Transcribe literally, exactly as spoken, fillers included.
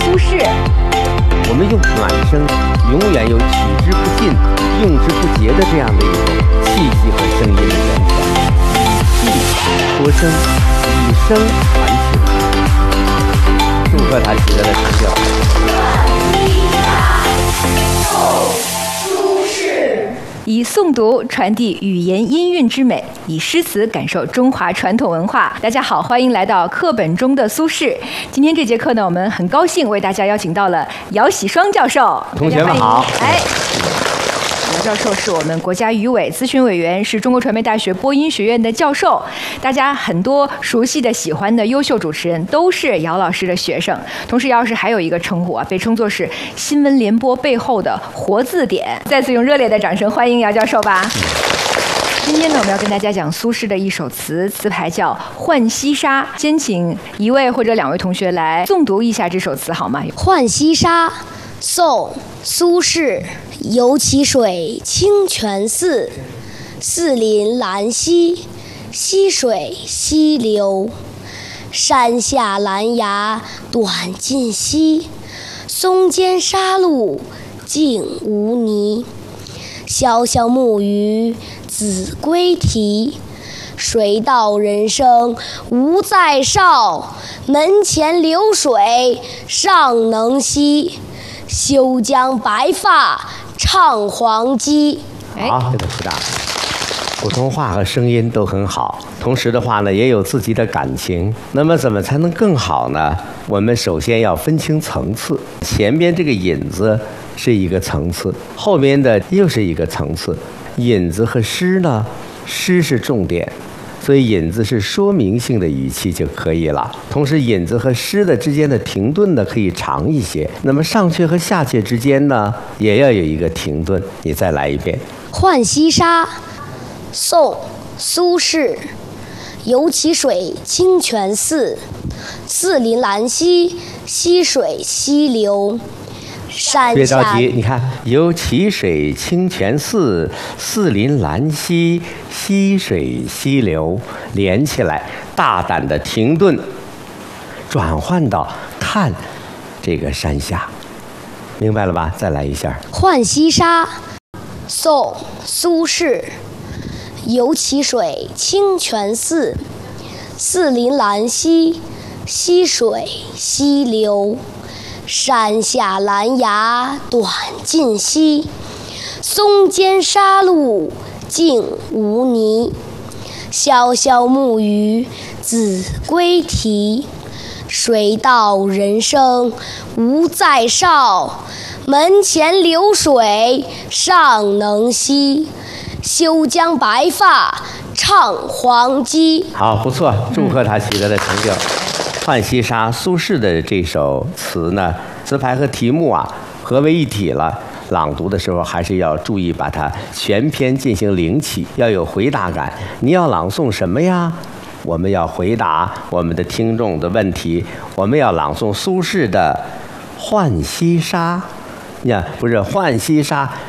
苏轼。 我们用暖声，永远有取之不尽、用之不竭的这样的一种气息和声音的源泉，以气托声，以声传情。祝贺他取得了成就。 以诵读传递语言音韵之美，以诗词感受中华传统文化。大家好，欢迎来到课本中的苏轼。今天这节课呢，我们很高兴为大家邀请到了姚喜双教授。 同学们好。 哎，姚教授是我们国家语委咨询委员，是中国传媒大学播音学院的教授。大家很多熟悉的、喜欢的优秀主持人都是姚老师的学生。同时，姚老师还有一个称呼啊，被称作是新闻联播背后的活字典。再次用热烈的掌声欢迎姚教授吧。今天呢，我们要跟大家讲苏轼的一首词，词牌叫《浣溪沙》。先请一位或者两位同学来诵读一下这首词好吗？ 《浣溪沙》宋·苏轼。游其水清泉寺，寺临兰溪，溪水溪流。山下兰芽短尽稀，松间沙路净无泥。潇潇木鱼子规啼，水到人生无再少。门前流水尚能西，休将白发唱黄鸡。 好，这个回答，普通话和声音都很好，同时的话呢，也有自己的感情。那么怎么才能更好呢？我们首先要分清层次，前边这个引子是一个层次，后边的又是一个层次。引子和诗呢，诗是重点，所以引子是说明性的语气就可以了。同时，引子和诗的之间的停顿呢，可以长一些。那么上阙和下阙之间呢，也要有一个停顿。你再来一遍。 《浣溪沙》宋·苏轼。游其水清泉寺，寺临兰溪，溪水溪流。山下别着急，你看，游其水清泉寺，寺临兰溪，溪水溪流，连起来，大胆的停顿，转换到看这个山下，明白了吧？再来一下。 《浣溪沙》宋·苏轼。游其水清泉寺，寺临兰溪，溪水溪流。山下兰芽短尽稀，松间沙路净无泥。潇潇木鱼子规啼，水到人生无再少。门前流水尚能西，休将白发唱黄鸡。 好，不错，祝贺他取得的成就。《浣溪沙》苏轼的这首词呢，词牌和题目啊合为一体了。朗读的时候还是要注意把它全篇进行领起，要有回答感。你要朗诵什么呀？我们要回答我们的听众的问题。我们要朗诵苏轼的《浣溪沙》。呀，不是《浣溪沙》，